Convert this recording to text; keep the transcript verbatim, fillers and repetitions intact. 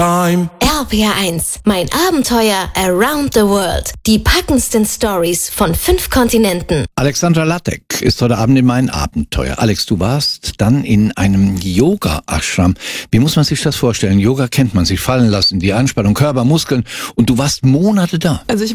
R P R eins, mein Abenteuer around the world. Die packendsten Stories von fünf Kontinenten. Alexandra Lattek ist heute Abend in meinem Abenteuer. Alex, du warst dann in einem Yoga-Ashram. Wie muss man sich das vorstellen? Yoga kennt man, sich fallen lassen, die Anspannung, Körper, Muskeln. Und du warst Monate da. Also ich